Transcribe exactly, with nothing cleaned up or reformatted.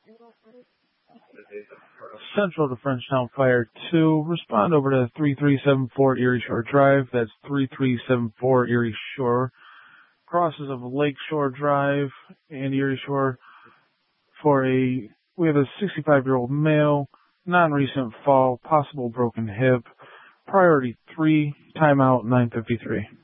Central to Frenchtown Fire two. Respond over to three three seven four Erie Shore Drive. That's three three seven four Erie Shore. Crosses of Lakeshore Drive and Erie Shore for a, we have a sixty-five-year-old male, non-recent fall, possible broken hip. Priority three, timeout nine fifty-three.